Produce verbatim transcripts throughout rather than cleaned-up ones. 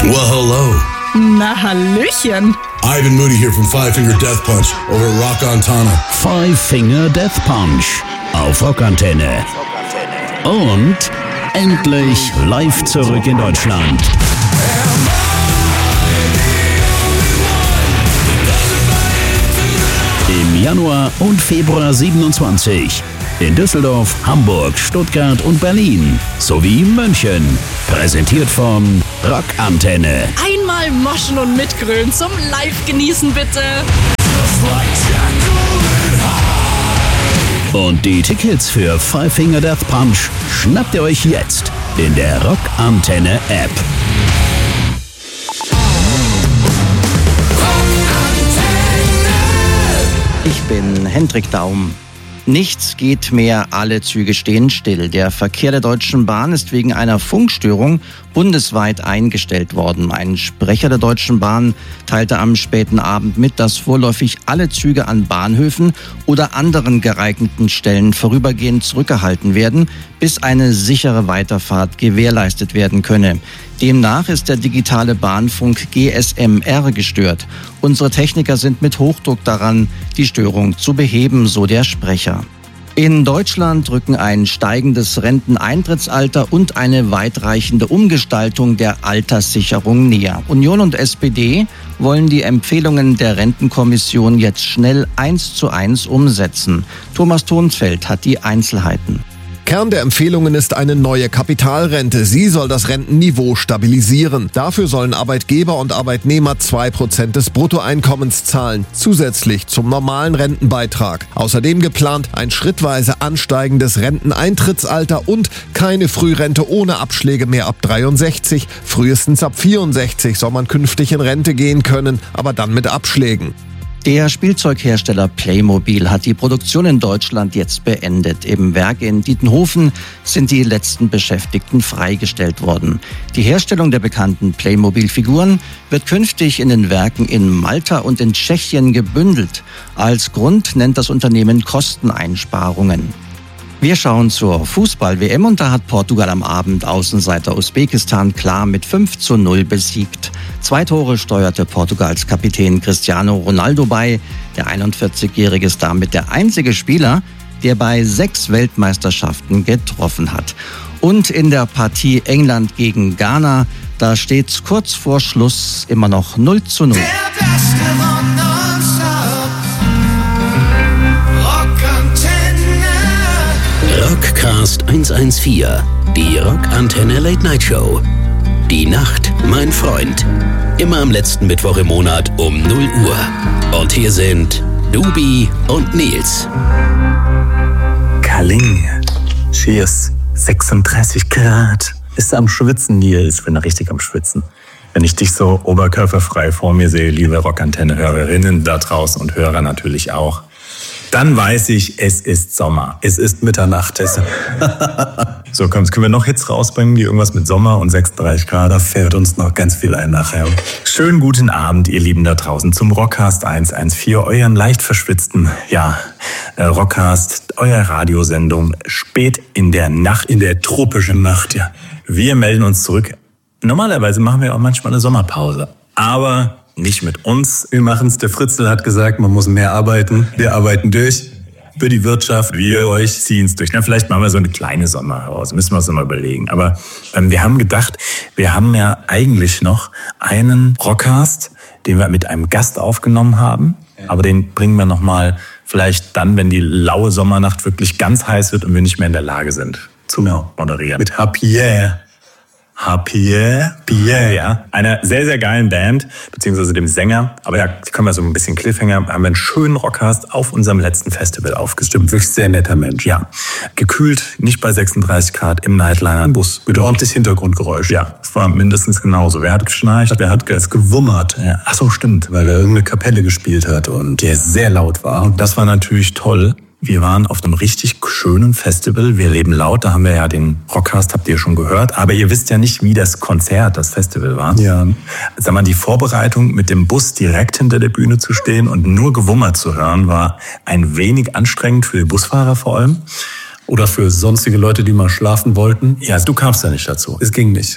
Well, hello. Na, hallöchen. Ivan Moody here from Five Finger Death Punch over Rock Antana. Five Finger Death Punch auf Rockantenne. Und endlich live zurück in Deutschland. Im Januar und Februar siebenundzwanzig. In Düsseldorf, Hamburg, Stuttgart und Berlin sowie München. Präsentiert von Rockantenne. Einmal moschen und mitgrölen zum Live-Genießen bitte. Und die Tickets für Five Finger Death Punch schnappt ihr euch jetzt in der Rockantenne App. Ich bin Hendrik Daum. Nichts geht mehr, alle Züge stehen still. Der Verkehr der Deutschen Bahn ist wegen einer Funkstörung bundesweit eingestellt worden. Ein Sprecher der Deutschen Bahn teilte am späten Abend mit, dass vorläufig alle Züge an Bahnhöfen oder anderen geeigneten Stellen vorübergehend zurückgehalten werden, bis eine sichere Weiterfahrt gewährleistet werden könne. Demnach ist der digitale Bahnfunk G S M R gestört. Unsere Techniker sind mit Hochdruck daran, die Störung zu beheben, so der Sprecher. In Deutschland rücken ein steigendes Renteneintrittsalter und eine weitreichende Umgestaltung der Alterssicherung näher. Union und S P D wollen die Empfehlungen der Rentenkommission jetzt schnell eins zu eins umsetzen. Thomas Thonsfeld hat die Einzelheiten. Kern der Empfehlungen ist eine neue Kapitalrente. Sie soll das Rentenniveau stabilisieren. Dafür sollen Arbeitgeber und Arbeitnehmer zwei Prozent des Bruttoeinkommens zahlen, zusätzlich zum normalen Rentenbeitrag. Außerdem geplant ein schrittweise ansteigendes Renteneintrittsalter und keine Frührente ohne Abschläge mehr ab dreiundsechzig. Frühestens ab vierundsechzig soll man künftig in Rente gehen können, aber dann mit Abschlägen. Der Spielzeughersteller Playmobil hat die Produktion in Deutschland jetzt beendet. Im Werk in Dietenhofen sind die letzten Beschäftigten freigestellt worden. Die Herstellung der bekannten Playmobil-Figuren wird künftig in den Werken in Malta und in Tschechien gebündelt. Als Grund nennt das Unternehmen Kosteneinsparungen. Wir schauen zur Fußball-W M und da hat Portugal am Abend Außenseiter Usbekistan klar mit fünf zu null besiegt. Zwei Tore steuerte Portugals Kapitän Cristiano Ronaldo bei. Der einundvierzigjährige ist damit der einzige Spieler, der bei sechs Weltmeisterschaften getroffen hat. Und in der Partie England gegen Ghana, da steht kurz vor Schluss immer noch null zu null. Der Beste von nonstop. Rockantenne. Rockcast hundertvierzehn, die Rockantenne Late Night Show. Die Nacht, mein Freund. Immer am letzten Mittwoch im Monat um null Uhr. Und hier sind Dubi und Nils. Kaling. Cheers. sechsunddreißig Grad. Ist am Schwitzen, Nils. Ich bin richtig am Schwitzen. Wenn ich dich so oberkörperfrei vor mir sehe, liebe Rockantenne-Hörerinnen da draußen und Hörer natürlich auch, dann weiß ich, es ist Sommer. Es ist Mitternacht. So, komm, jetzt können wir noch Hits rausbringen, die irgendwas mit Sommer und sechsunddreißig Grad. Da fällt uns noch ganz viel ein nachher. Schönen guten Abend, ihr Lieben da draußen, zum Rockcast hundertvierzehn, euren leicht verschwitzten, ja, äh, Rockcast, euer Radiosendung, spät in der Nacht, in der tropischen Nacht, ja. Wir melden uns zurück. Normalerweise machen wir auch manchmal eine Sommerpause, aber nicht mit uns. Wir machen's. Der Fritzl hat gesagt, man muss mehr arbeiten. Wir arbeiten durch. Für die Wirtschaft, wir euch ziehen's durch. Na, vielleicht machen wir so eine kleine Sommerpause. Müssen wir uns noch mal überlegen. Aber ähm, wir haben gedacht, wir haben ja eigentlich noch einen Rockcast, den wir mit einem Gast aufgenommen haben. Aber den bringen wir noch mal vielleicht dann, wenn die laue Sommernacht wirklich ganz heiß wird und wir nicht mehr in der Lage sind zu moderieren. Mit Happy Pierre, Pierre, ja. Einer sehr, sehr geilen Band, beziehungsweise dem Sänger. Aber ja, können wir so ein bisschen Cliffhanger, haben wir einen schönen Rockcast auf unserem letzten Festival aufgestimmt. Wirklich sehr netter Mensch, ja. Gekühlt, nicht bei sechsunddreißig Grad, im Nightliner, im Bus. Mit ordentlich Hintergrundgeräusch. Ja, es war mindestens genauso. Wer hat geschnarcht, wer hat es gewummert. Ja. Ach so, stimmt, weil er irgendeine Kapelle gespielt hat und der sehr laut war. Und das war natürlich toll. Wir waren auf einem richtig schönen Festival. Wir leben laut. Da haben wir ja den Rockcast, habt ihr schon gehört. Aber ihr wisst ja nicht, wie das Konzert, das Festival war. Ja. Sag mal, die Vorbereitung, mit dem Bus direkt hinter der Bühne zu stehen und nur Gewummer zu hören, war ein wenig anstrengend für die Busfahrer vor allem. Oder für sonstige Leute, die mal schlafen wollten. Ja, du kamst ja nicht dazu. Es ging nicht.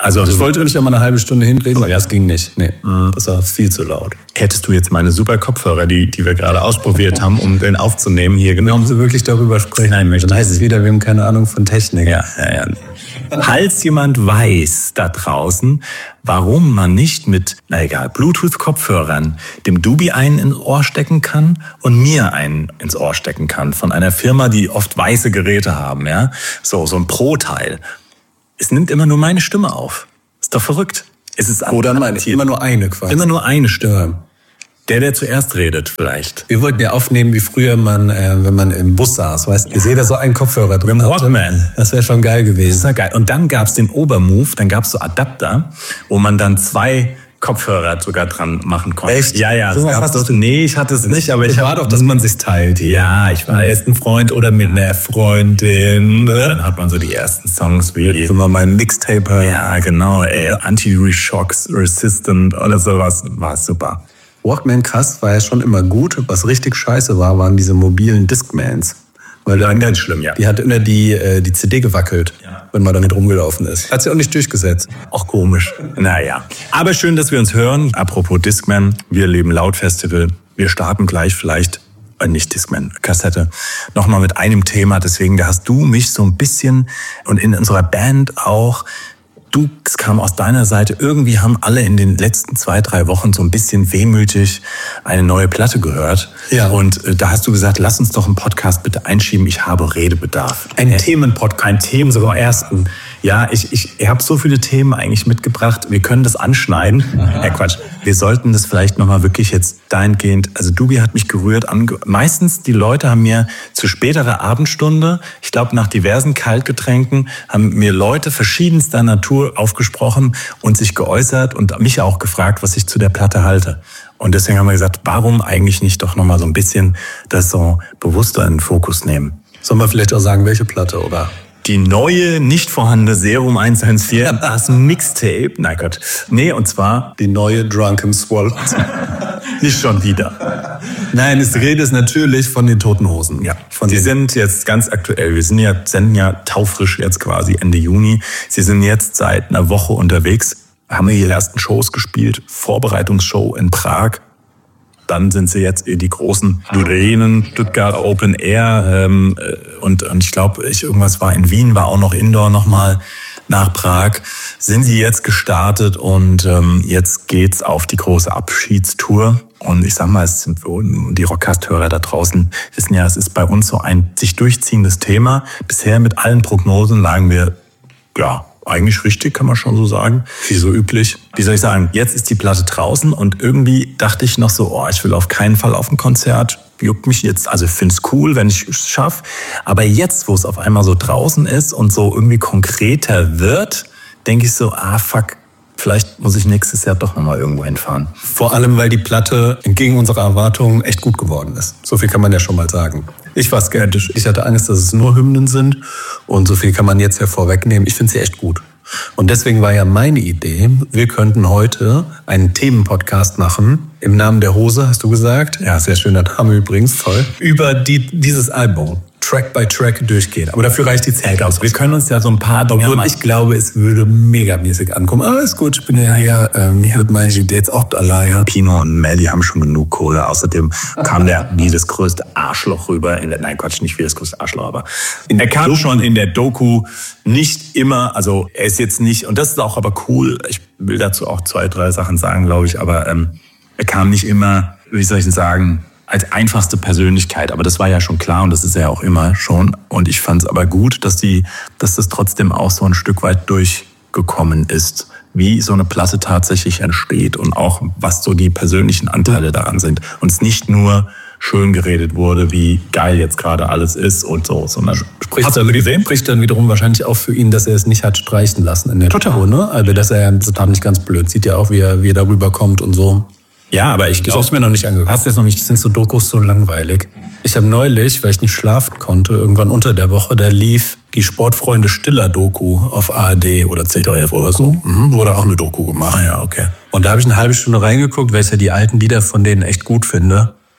Also ich wollte nicht einmal eine halbe Stunde hinreden, aber ja, es ging nicht. Nee, das war viel zu laut. Hättest du jetzt meine super Kopfhörer, die, die wir gerade ausprobiert haben, um den aufzunehmen, hier genommen? Warum Sie wirklich darüber sprechen? Nein, möchte Dann heißt es wieder, wir haben keine Ahnung von Technik. Ja, ja, ja. Falls jemand weiß da draußen, warum man nicht mit, na egal, Bluetooth-Kopfhörern dem Dubi einen ins Ohr stecken kann und mir einen ins Ohr stecken kann von einer Firma, die oft weiße Geräte haben, ja, so so ein Pro-Teil. Es nimmt immer nur meine Stimme auf. Ist doch verrückt. Es ist Oder meine ich, immer nur eine quasi. Immer nur eine Stimme. Der, der zuerst redet, vielleicht. Wir wollten ja aufnehmen, wie früher man, äh, wenn man im Bus saß, weißt du, ihr seht da so einen Kopfhörer drin. Mit dem Walkman. Das wäre schon geil gewesen. Das war geil. Und dann gab's den Obermove, dann gab's so Adapter, wo man dann zwei Kopfhörer sogar dran machen konnte. Echt? Ja, ja. So was gab's hast doch, du- nee, ich hatte es nicht, aber ich war hab, doch, dass man sich teilt. Ja, ich war erst ein Freund oder mit einer Freundin. Dann hat man so die ersten Songs wie Immer mein Mixtaper. ja, genau, ey, Anti-Shocks Resistant oder sowas. War super. Walkman krass war ja schon immer gut. Was richtig scheiße war, waren diese mobilen Discmans. Weil Ja, dann, ganz schlimm, ja. die hat immer die, äh, die C D gewackelt, Ja. wenn man damit rumgelaufen ist. Hat sie auch nicht durchgesetzt. Auch komisch. Naja. Aber schön, dass wir uns hören. Apropos Discman, wir leben laut Festival. Wir starten gleich vielleicht, äh, nicht Discman, Kassette, nochmal mit einem Thema. Deswegen, da hast du mich so ein bisschen und in unserer Band auch, du, es kam aus deiner Seite, irgendwie haben alle in den letzten zwei, drei Wochen so ein bisschen wehmütig eine neue Platte gehört. Ja. Und äh, da hast du gesagt, lass uns doch einen Podcast bitte einschieben, ich habe Redebedarf. Ein Themenpodcast. Ein Themen, sogar ersten. Ja, ich, ich, ich habe so viele Themen eigentlich mitgebracht, wir können das anschneiden. Ja, Quatsch. Wir sollten das vielleicht nochmal wirklich jetzt dahingehend, also Dubi hat mich gerührt. Ange Meistens die Leute haben mir zu späterer Abendstunde, ich glaube nach diversen Kaltgetränken, haben mir Leute verschiedenster Natur aufgesprochen und sich geäußert und mich auch gefragt, was ich zu der Platte halte. Und deswegen haben wir gesagt, warum eigentlich nicht doch nochmal so ein bisschen das so bewusster in den Fokus nehmen. Sollen wir vielleicht auch sagen, welche Platte, oder? Die neue, nicht vorhandene Serum eins eins vier, das Mixtape. Nein Gott. Nee, und zwar Die neue Drunken Swallow. nicht schon wieder. Nein, es Rede ist natürlich von den Toten Hosen. Ja, von Sie den sind jetzt ganz aktuell. Wir sind ja, senden ja taufrisch jetzt quasi Ende Juni. Sie sind jetzt seit einer Woche unterwegs, haben ihre ersten Shows gespielt, Vorbereitungsshow in Prag. Dann sind sie jetzt in die großen Arenen, Stuttgart Open Air ähm, und, und ich glaube, ich, irgendwas war in Wien, war auch noch Indoor nochmal nach Prag. Sind sie jetzt gestartet und ähm, jetzt geht's auf die große Abschiedstour. Und ich sag mal, es sind die Rockcast-Hörer da draußen wissen ja, es ist bei uns so ein sich durchziehendes Thema. Bisher mit allen Prognosen lagen wir, ja, eigentlich richtig, kann man schon so sagen. Wie so üblich. Wie soll ich sagen? Jetzt ist die Platte draußen und irgendwie dachte ich noch so, oh, ich will auf keinen Fall auf ein Konzert. Juckt mich jetzt, also ich find's cool, wenn ich es schaffe. Aber jetzt, wo es auf einmal so draußen ist und so irgendwie konkreter wird, denke ich so, ah, fuck, vielleicht muss ich nächstes Jahr doch nochmal irgendwo hinfahren. Vor allem, weil die Platte entgegen unserer Erwartungen echt gut geworden ist. So viel kann man ja schon mal sagen. Ich war skeptisch. Ich hatte Angst, dass es nur Hymnen sind. Und so viel kann man jetzt ja vorwegnehmen. Ich finde sie echt gut. Und deswegen war ja meine Idee, wir könnten heute einen Themenpodcast machen. Im Namen der Hose, hast du gesagt. Ja, sehr schöner Name übrigens, toll. Über die, dieses Album. Track by Track durchgehen. Aber dafür reicht die Zeit. Wir können uns ja so ein paar Dinge Obwohl ich glaube, es würde megamäßig ankommen. Aber ist gut, ich bin ja hier ähm, mit meinen Dates auch allein. Pino und Melly haben schon genug Kohle. Außerdem kam der wie das größte Arschloch rüber. In der, nein, Quatsch, nicht wie das größte Arschloch, aber er kam schon in der Doku nicht immer, also er ist jetzt nicht, und das ist auch aber cool, ich will dazu auch zwei, drei Sachen sagen, glaube ich, aber ähm, er kam nicht immer, wie soll ich denn sagen, als einfachste Persönlichkeit, aber das war ja schon klar und das ist er ja auch immer schon. Und ich fand es aber gut, dass die, dass das trotzdem auch so ein Stück weit durchgekommen ist, wie so eine Platte tatsächlich entsteht und auch was so die persönlichen Anteile daran sind. Und es nicht nur schön geredet wurde, wie geil jetzt gerade alles ist und so, sondern Spricht, Hast du gesehen? Spricht dann wiederum wahrscheinlich auch für ihn, dass er es nicht hat streichen lassen in der Tour, ne? Also dass er das tat nicht ganz blöd. Sieht ja auch, wie er, wie er darüber kommt und so. Ja, aber ich Das hast du mir noch nicht angeguckt. Hast du jetzt noch nicht? Sind so Dokus so langweilig? Ich habe neulich, weil ich nicht schlafen konnte, irgendwann unter der Woche, da lief die Sportfreunde Stiller Doku auf A R D oder Z D F oder so. Mhm, wurde auch eine Doku gemacht. Ah ja, okay. Und da habe ich eine halbe Stunde reingeguckt, weil ich ja die alten Lieder von denen echt gut finde.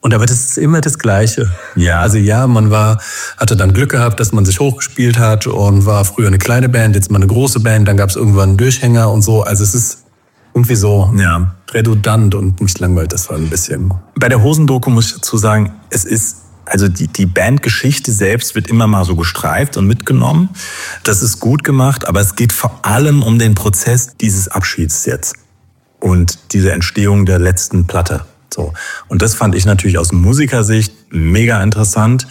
Und aber das ist immer das Gleiche. Ja. Also ja, man war, hatte dann Glück gehabt, dass man sich hochgespielt hat und war früher eine kleine Band, jetzt mal eine große Band, dann gab es irgendwann einen Durchhänger und so. Also es ist irgendwie so ja. redundant und mich langweilt das war ein bisschen. Bei der Hosendoku muss ich dazu sagen, es ist, also die, die Bandgeschichte selbst wird immer mal so gestreift und mitgenommen. Das ist gut gemacht, aber es geht vor allem um den Prozess dieses Abschieds jetzt und diese Entstehung der letzten Platte. So. Und das fand ich natürlich aus Musikersicht mega interessant,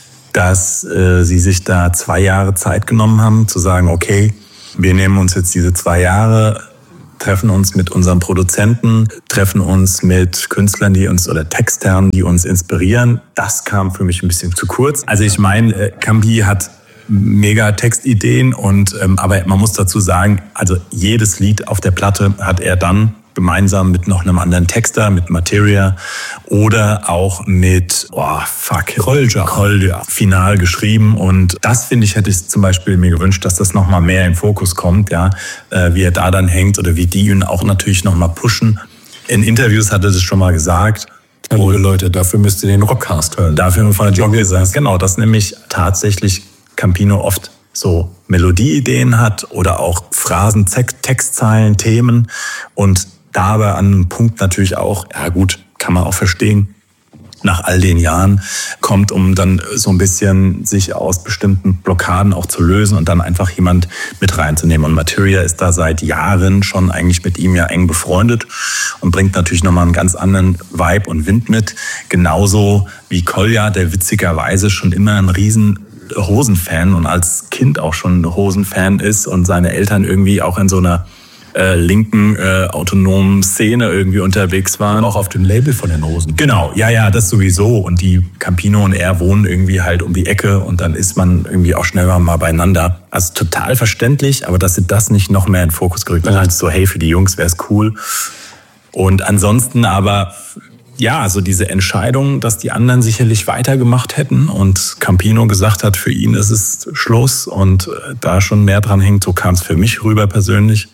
dass äh, sie sich da zwei Jahre Zeit genommen haben, zu sagen, okay, wir nehmen uns jetzt diese zwei Jahre, treffen uns mit unseren Produzenten, treffen uns mit Künstlern, die uns oder Textern, die uns inspirieren. Das kam für mich ein bisschen zu kurz. Also ich meine, Campi hat mega Textideen und ähm, aber man muss dazu sagen, also jedes Lied auf der Platte hat er dann gemeinsam mit noch einem anderen Texter, mit Materia oder auch mit, oh fuck, Kolja, Kolja, final geschrieben. Und das, finde ich, hätte ich zum Beispiel mir gewünscht, dass das nochmal mehr in den Fokus kommt, ja, äh, wie er da dann hängt oder wie die ihn auch natürlich nochmal pushen. In Interviews hat er das schon mal gesagt. Oh Leute, dafür müsst ihr den Rockcast hören. Dafür von der Jungle sagen. Genau, dass nämlich tatsächlich Campino oft so Melodieideen hat oder auch Phrasen, Textzeilen, Themen und dabei an einem Punkt natürlich auch, ja gut, kann man auch verstehen, nach all den Jahren kommt, um dann so ein bisschen sich aus bestimmten Blockaden auch zu lösen und dann einfach jemand mit reinzunehmen. Und Materia ist da seit Jahren schon eigentlich mit ihm ja eng befreundet und bringt natürlich nochmal einen ganz anderen Vibe und Wind mit. Genauso wie Kolja, der witzigerweise schon immer ein riesen Hosenfan und als Kind auch schon Hosenfan ist und seine Eltern irgendwie auch in so einer äh, linken, äh, autonomen Szene irgendwie unterwegs waren. Auch auf dem Label von den Hosen. Genau, ja, ja, das sowieso. Und die Campino und er wohnen irgendwie halt um die Ecke und dann ist man irgendwie auch schnell mal beieinander. Also total verständlich, aber dass sie das nicht noch mehr in den Fokus gerückt haben. So, hey, für die Jungs wäre es cool. Und ansonsten aber, ja, also diese Entscheidung, dass die anderen sicherlich weitergemacht hätten und Campino gesagt hat, für ihn ist es Schluss und da schon mehr dran hängt, so kam es für mich rüber persönlich.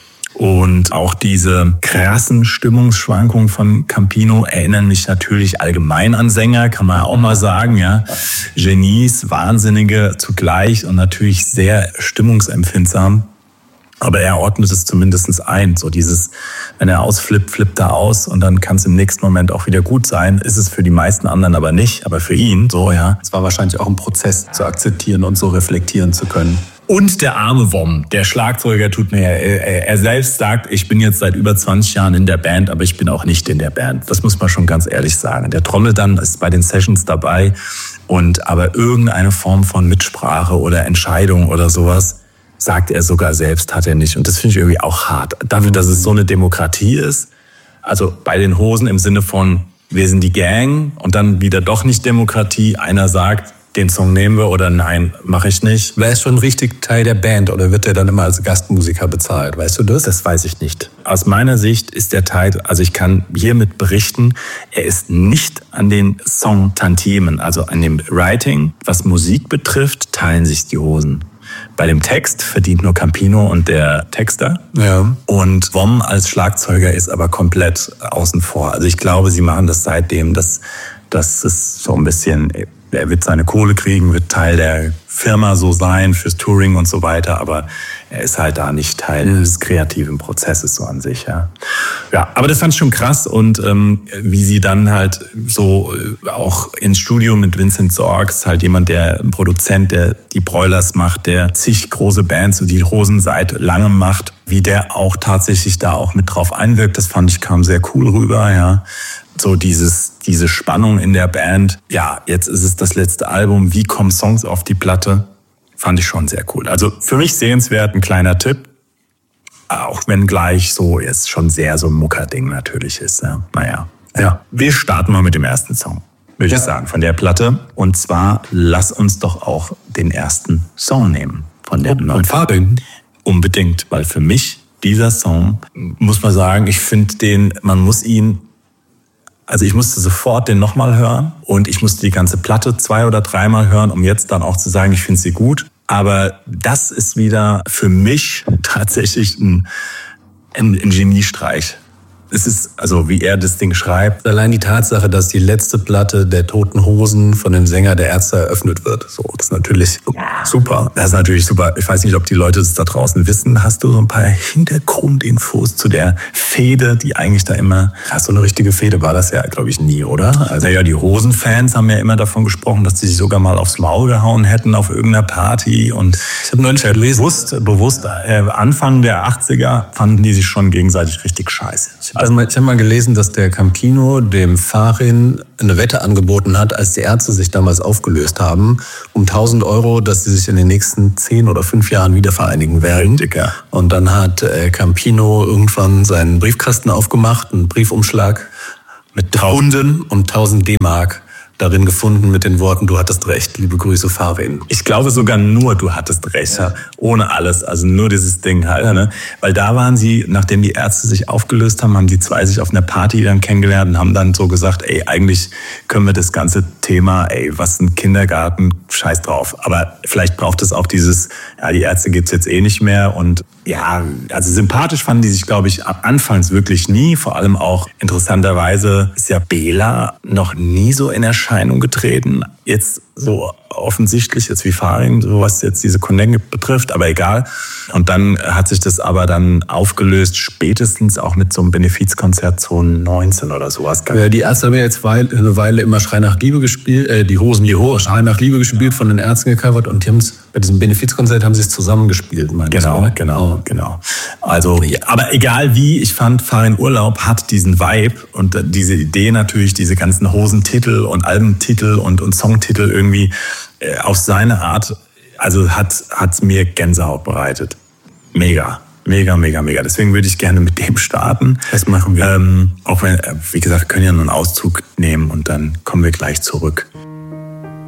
Und auch diese krassen Stimmungsschwankungen von Campino erinnern mich natürlich allgemein an Sänger, kann man auch mal sagen, ja. Genies, Wahnsinnige zugleich und natürlich sehr stimmungsempfindsam. Aber er ordnet es zumindest ein. So dieses, wenn er ausflippt, flippt er aus und dann kann es im nächsten Moment auch wieder gut sein. Ist es für die meisten anderen aber nicht, aber für ihn so, ja. Es war wahrscheinlich auch ein Prozess zu akzeptieren und so reflektieren zu können. Und der arme Wom, der Schlagzeuger tut mir, er, er selbst sagt, ich bin jetzt seit über zwanzig Jahren in der Band, aber ich bin auch nicht in der Band. Das muss man schon ganz ehrlich sagen. Der Trommel dann ist bei den Sessions dabei und aber irgendeine Form von Mitsprache oder Entscheidung oder sowas sagt er sogar selbst, hat er nicht. Und das finde ich irgendwie auch hart. Dafür, dass es so eine Demokratie ist, also bei den Hosen im Sinne von, wir sind die Gang und dann wieder doch nicht Demokratie. Einer sagt, den Song nehmen wir oder nein, mache ich nicht. Wer ist schon richtig Teil der Band oder wird der dann immer als Gastmusiker bezahlt? Weißt du das? Das weiß ich nicht. Aus meiner Sicht ist der Teil, also ich kann hiermit berichten, er ist nicht an den Song-Tantiemen, also an dem Writing. Was Musik betrifft, teilen sich die Hosen. Bei dem Text verdient nur Campino und der Texter. Ja. Und Wom als Schlagzeuger ist aber komplett außen vor. Also ich glaube, sie machen das seitdem, dass das ist so ein bisschen, er wird seine Kohle kriegen, wird Teil der Firma so sein fürs Touring und so weiter, aber er ist halt da nicht Teil mhm. des kreativen Prozesses so an sich. Ja, ja, aber das fand ich schon krass und ähm, wie sie dann halt so äh, auch ins Studio mit Vincent Sorgs, halt jemand, der ein Produzent, der die Broilers macht, der zig große Bands und die Hosen seit langem macht, wie der auch tatsächlich da auch mit drauf einwirkt, das fand ich, kam sehr cool rüber, ja. So dieses, diese Spannung in der Band. Ja, jetzt ist es das letzte Album. Wie kommen Songs auf die Platte? Fand ich schon sehr cool. Also für mich sehenswert, ein kleiner Tipp. Auch wenn gleich so jetzt schon sehr so ein Mucker-Ding natürlich ist. Ja. Naja, ja. Wir starten mal mit dem ersten Song, würde ja. ich sagen, von der Platte. Und zwar, lass uns doch auch den ersten Song nehmen von der neuen Platte. Unbedingt, weil für mich dieser Song, muss man sagen, ich finde den, man muss ihn Also ich musste sofort den nochmal hören und ich musste die ganze Platte zwei oder dreimal hören, um jetzt dann auch zu sagen, ich finde sie gut. Aber das ist wieder für mich tatsächlich ein, ein, ein Geniestreich. es ist, also wie er das Ding schreibt. Allein die Tatsache, dass die letzte Platte der Toten Hosen von dem Sänger der Ärzte eröffnet wird. So, das ist natürlich super. Das ist natürlich super. Ich weiß nicht, ob die Leute das da draußen wissen. Hast du so ein paar Hintergrundinfos zu der Fehde, die eigentlich da immer... Hast du eine richtige Fehde? War das ja, glaube ich, nie, oder? Also ja, die Hosen-Fans haben ja immer davon gesprochen, dass sie sich sogar mal aufs Maul gehauen hätten auf irgendeiner Party. Und ich habe neulich gelesen, bewusst, bewusst äh, Anfang der achtziger fanden die sich schon gegenseitig richtig scheiße. Also ich habe mal gelesen, dass der Campino dem Farin eine Wette angeboten hat, als die Ärzte sich damals aufgelöst haben, um tausend Euro, dass sie sich in den nächsten zehn oder fünf Jahren wieder vereinigen werden. Dicker. Und dann hat äh, Campino irgendwann seinen Briefkasten aufgemacht, einen Briefumschlag mit Hunden und tausend D-Mark darin gefunden mit den Worten, du hattest recht, liebe Grüße, Farin. Ich glaube sogar nur, du hattest recht, ja. Ohne alles, also nur dieses Ding halt, ne? Weil da waren sie, nachdem die Ärzte sich aufgelöst haben, haben die zwei sich auf einer Party dann kennengelernt und haben dann so gesagt, ey, eigentlich können wir das ganze Thema, ey, was ein Kindergarten, scheiß drauf. Aber vielleicht braucht es auch dieses, ja, die Ärzte gibt's jetzt eh nicht mehr und ja, also sympathisch fanden die sich, glaube ich, anfangs wirklich nie. Vor allem auch interessanterweise ist ja Bela noch nie so in Erscheinung getreten. Jetzt so offensichtlich, jetzt wie Farin, so was jetzt diese Connection betrifft, aber egal. Und dann hat sich das aber dann aufgelöst, spätestens auch mit so einem Benefizkonzert zwanzig neunzehn oder sowas. Ja, die Ärzte haben ja jetzt eine Weile immer Schrei nach Liebe gespielt, äh, die Hosen, die Hosen, Schrei nach Liebe gespielt, von den Ärzten gecovert und die haben es bei diesem Benefizkonzert haben sie es zusammengespielt. Genau, genau, genau. Also, ja, aber egal wie, ich fand, Farin Urlaub hat diesen Vibe und diese Idee natürlich, diese ganzen Hosentitel und Albentitel und, und Songtitel irgendwie äh, auf seine Art, also hat hat's mir Gänsehaut bereitet. Mega. Mega, mega, mega. Deswegen würde ich gerne mit dem starten. Das machen wir. Ähm, auch wenn, wie gesagt, wir können ja nur einen Auszug nehmen und dann kommen wir gleich zurück.